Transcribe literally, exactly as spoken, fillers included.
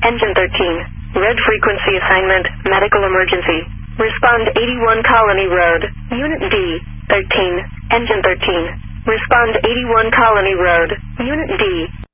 Engine thirteen. Red frequency assignment, medical emergency. Respond eighty-one Colony Road. Unit D. thirteen. Engine thirteen. Respond eighty-one Colony Road. Unit D.